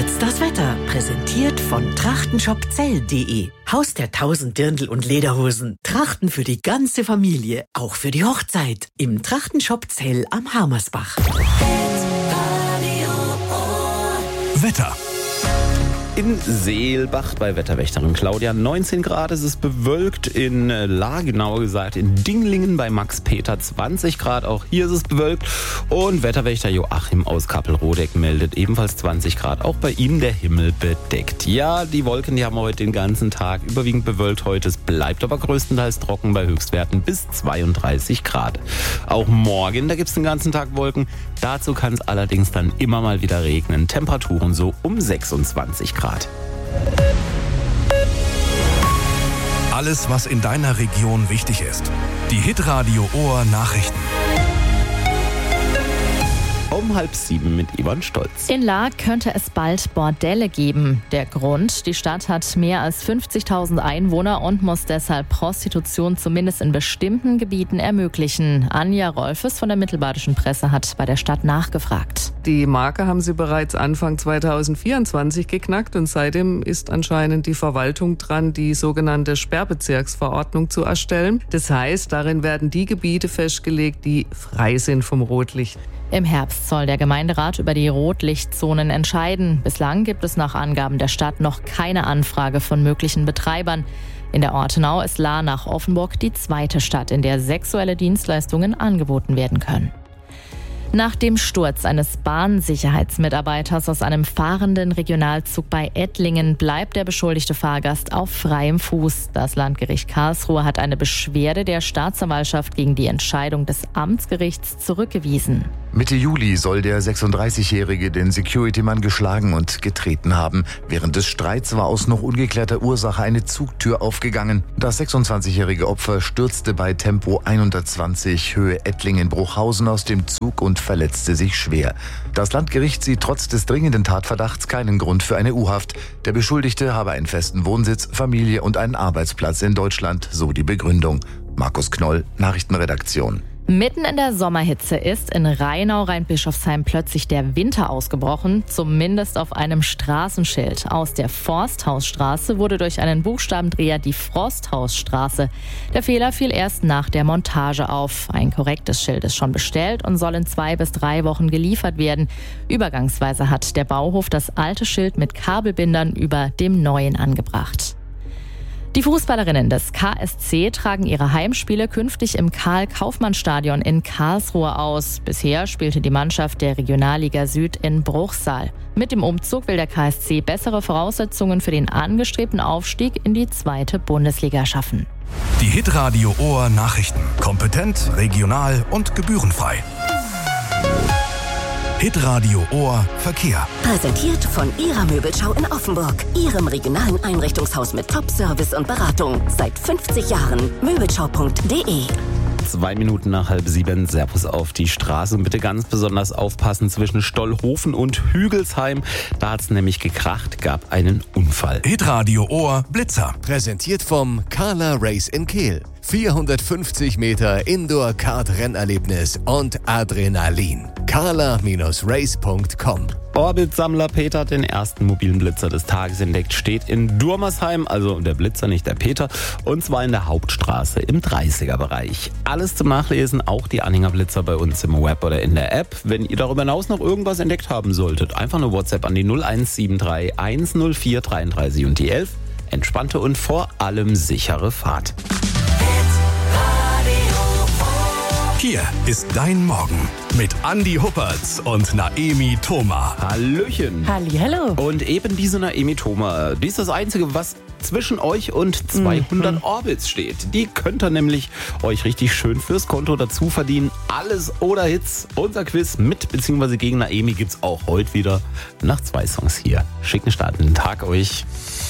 Jetzt das Wetter, präsentiert von trachtenshopzell.de. Haus der 1000 Dirndl und Lederhosen. Trachten für die ganze Familie, auch für die Hochzeit. Im Trachtenshop Zell am Harmersbach. Wetter. In Seelbach bei Wetterwächterin Claudia 19 Grad, es ist bewölkt. In La, genauer gesagt in Dinglingen bei Max Peter 20 Grad, auch hier ist es bewölkt. Und Wetterwächter Joachim aus Kappelrodeck meldet ebenfalls 20 Grad, auch bei ihm der Himmel bedeckt. Ja, die Wolken, die haben wir heute den ganzen Tag überwiegend bewölkt heute. Es bleibt aber größtenteils trocken bei Höchstwerten bis 32 Grad. Auch morgen, da gibt es den ganzen Tag Wolken. Dazu kann es allerdings dann immer mal wieder regnen. Temperaturen so um 26 Grad. Alles, was in deiner Region wichtig ist. Die Hitradio Ohr Nachrichten. Um 6:30 mit Yvonne Stolz. In La könnte es bald Bordelle geben. Der Grund: Die Stadt hat mehr als 50.000 Einwohner und muss deshalb Prostitution zumindest in bestimmten Gebieten ermöglichen. Anja Rolfes von der Mittelbadischen Presse hat bei der Stadt nachgefragt. Die Marke haben sie bereits Anfang 2024 geknackt und seitdem ist anscheinend die Verwaltung dran, die sogenannte Sperrbezirksverordnung zu erstellen. Das heißt, darin werden die Gebiete festgelegt, die frei sind vom Rotlicht. Im Herbst soll der Gemeinderat über die Rotlichtzonen entscheiden. Bislang gibt es nach Angaben der Stadt noch keine Anfrage von möglichen Betreibern. In der Ortenau ist La nach Offenburg die zweite Stadt, in der sexuelle Dienstleistungen angeboten werden können. Nach dem Sturz eines Bahnsicherheitsmitarbeiters aus einem fahrenden Regionalzug bei Ettlingen bleibt der beschuldigte Fahrgast auf freiem Fuß. Das Landgericht Karlsruhe hat eine Beschwerde der Staatsanwaltschaft gegen die Entscheidung des Amtsgerichts zurückgewiesen. Mitte Juli soll der 36-Jährige den Security-Mann geschlagen und getreten haben. Während des Streits war aus noch ungeklärter Ursache eine Zugtür aufgegangen. Das 26-jährige Opfer stürzte bei Tempo 120 Höhe Ettlingen-Bruchhausen aus dem Zug und verletzte sich schwer. Das Landgericht sieht trotz des dringenden Tatverdachts keinen Grund für eine U-Haft. Der Beschuldigte habe einen festen Wohnsitz, Familie und einen Arbeitsplatz in Deutschland, so die Begründung. Markus Knoll, Nachrichtenredaktion. Mitten in der Sommerhitze ist in Rheinau-Rheinbischofsheim plötzlich der Winter ausgebrochen, zumindest auf einem Straßenschild. Aus der Forsthausstraße wurde durch einen Buchstabendreher die Frosthausstraße. Der Fehler fiel erst nach der Montage auf. Ein korrektes Schild ist schon bestellt und soll in 2 bis 3 Wochen geliefert werden. Übergangsweise hat der Bauhof das alte Schild mit Kabelbindern über dem neuen angebracht. Die Fußballerinnen des KSC tragen ihre Heimspiele künftig im Karl-Kaufmann-Stadion in Karlsruhe aus. Bisher spielte die Mannschaft der Regionalliga Süd in Bruchsal. Mit dem Umzug will der KSC bessere Voraussetzungen für den angestrebten Aufstieg in die 2. Bundesliga schaffen. Die Hitradio Ohr Nachrichten. Kompetent, regional und gebührenfrei. Hitradio Ohr Verkehr. Präsentiert von Ihrer Möbelschau in Offenburg. Ihrem regionalen Einrichtungshaus mit Top-Service und Beratung. Seit 50 Jahren. Möbelschau.de. 2 Minuten nach 6:30, Servus auf die Straße. Und bitte ganz besonders aufpassen zwischen Stollhofen und Hügelsheim. Da hat es nämlich gekracht, gab einen Unfall. Hitradio Ohr Blitzer. Präsentiert vom Carla Race in Kehl. 450 Meter Indoor-Kart-Rennerlebnis und Adrenalin. carla-race.com. Orbitsammler Peter hat den ersten mobilen Blitzer des Tages entdeckt. Steht in Durmersheim, also der Blitzer, nicht der Peter, und zwar in der Hauptstraße im 30er-Bereich. Alles zum Nachlesen, auch die Anhängerblitzer bei uns im Web oder in der App. Wenn ihr darüber hinaus noch irgendwas entdeckt haben solltet, einfach eine WhatsApp an die 0173 104 33 und die 11. Entspannte und vor allem sichere Fahrt. Hier ist dein Morgen mit Andi Huppertz und Naemi Thoma. Hallöchen. Hallihallo. Und eben diese Naemi Thoma, die ist das Einzige, was zwischen euch und 200 Orbits steht. Die könnt ihr nämlich euch richtig schön fürs Konto dazu verdienen. Alles oder Hits. Unser Quiz mit bzw. gegen Naemi gibt's auch heute wieder nach 2 Songs hier. Schicken startenden Tag euch.